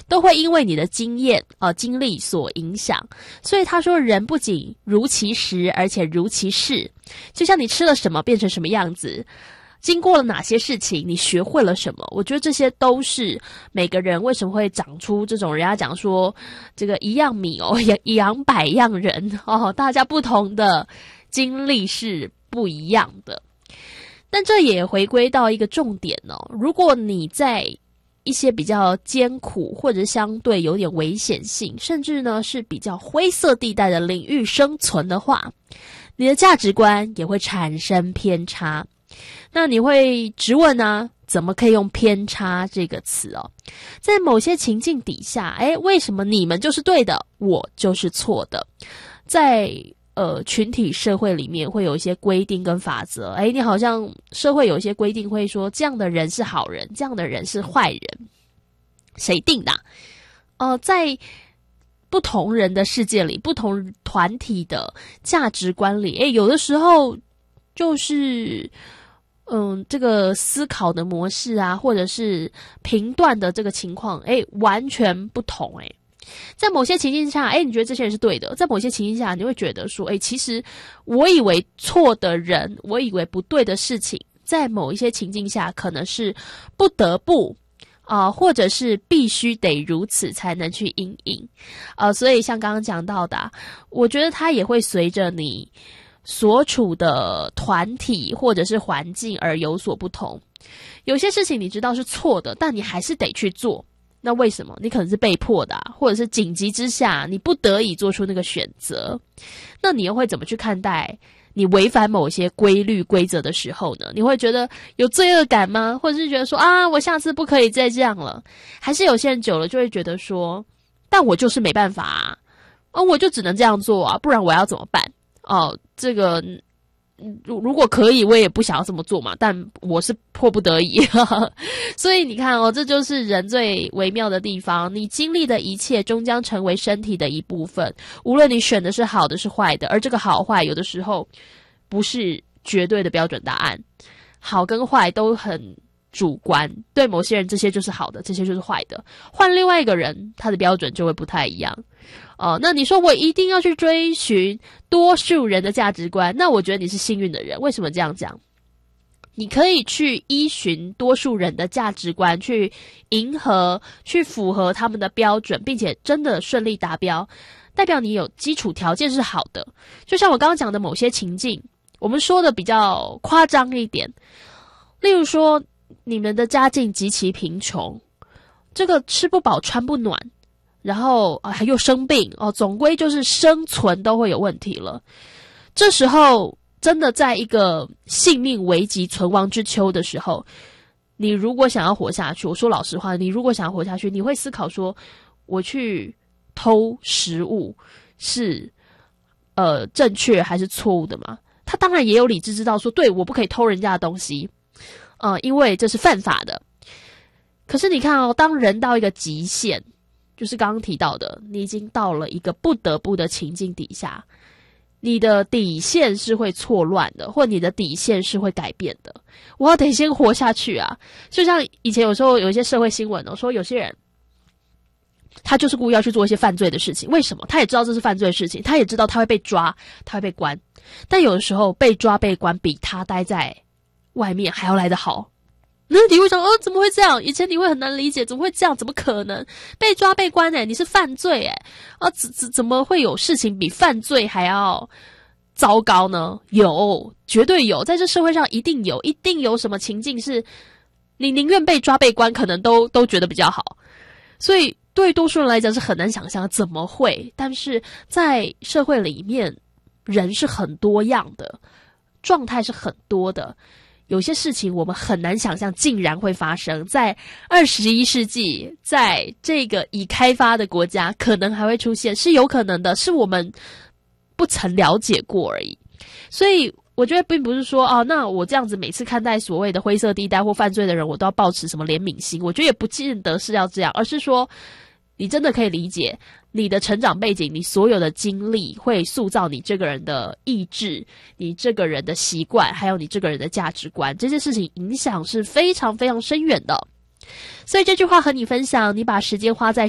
都会因为你的经验经历所影响。所以他说人不仅如其时，而且如其事，就像你吃了什么变成什么样子，经过了哪些事情，你学会了什么，我觉得这些都是每个人为什么会长出这种人家讲说这个一样米养百样人大家不同的经历是不一样的。但这也回归到一个重点如果你在一些比较艰苦或者相对有点危险性，甚至呢是比较灰色地带的领域生存的话，你的价值观也会产生偏差。那你会质问怎么可以用偏差这个词在某些情境底下，为什么你们就是对的，我就是错的？在群体社会里面会有一些规定跟法则，你好像社会有一些规定会说这样的人是好人，这样的人是坏人，谁定的在不同人的世界里，不同团体的价值观里，有的时候就是这个思考的模式或者是评断的这个情况完全不同在某些情境下你觉得这些人是对的，在某些情境下你会觉得说其实我以为错的人，我以为不对的事情，在某一些情境下可能是不得不或者是必须得如此才能去因应所以像刚刚讲到的我觉得它也会随着你所处的团体或者是环境而有所不同。有些事情你知道是错的，但你还是得去做，那为什么？你可能是被迫的或者是紧急之下你不得已做出那个选择。那你又会怎么去看待你违反某些规律规则的时候呢？你会觉得有罪恶感吗？或者是觉得说我下次不可以再这样了？还是有些人久了就会觉得说，但我就是没办法我就只能这样做不然我要怎么办这个如果可以我也不想要这么做嘛，但我是迫不得已所以你看这就是人最微妙的地方，你经历的一切终将成为身体的一部分，无论你选的是好的是坏的，而这个好坏有的时候不是绝对的标准答案，好跟坏都很主观，对某些人这些就是好的，这些就是坏的，换另外一个人他的标准就会不太一样那你说我一定要去追寻多数人的价值观，那我觉得你是幸运的人。为什么这样讲？你可以去依循多数人的价值观，去迎合，去符合他们的标准，并且真的顺利达标，代表你有基础条件是好的。就像我刚刚讲的某些情境，我们说的比较夸张一点，例如说你们的家境极其贫穷，这个吃不饱穿不暖，然后还又生病总归就是生存都会有问题了。这时候真的在一个性命危急存亡之秋的时候，你如果想要活下去，我说老实话，你如果想要活下去，你会思考说我去偷食物是正确还是错误的吗？他当然也有理智知道说对，我不可以偷人家的东西因为这是犯法的。可是你看当人到一个极限，就是刚刚提到的，你已经到了一个不得不的情境底下，你的底线是会错乱的，或你的底线是会改变的。我要得先活下去就像以前有时候有一些社会新闻说有些人他就是故意要去做一些犯罪的事情，为什么？他也知道这是犯罪的事情，他也知道他会被抓，他会被关，但有的时候被抓被关比他待在外面还要来得好。那你会想怎么会这样？以前你会很难理解，怎么会这样？怎么可能被抓被关你是犯罪怎么会有事情比犯罪还要糟糕呢？有，绝对有，在这社会上一定有什么情境是你宁愿被抓被关可能都觉得比较好。所以对多数人来讲是很难想象怎么会，但是在社会里面人是很多样的，状态是很多的，有些事情我们很难想象竟然会发生在21世纪，在这个已开发的国家可能还会出现，是有可能的，是我们不曾了解过而已。所以我觉得并不是说那我这样子每次看待所谓的灰色地带或犯罪的人我都要抱持什么怜悯心，我觉得也不见得是要这样，而是说你真的可以理解你的成长背景，你所有的经历会塑造你这个人的意志，你这个人的习惯，还有你这个人的价值观，这些事情影响是非常非常深远的。所以这句话和你分享，你把时间花在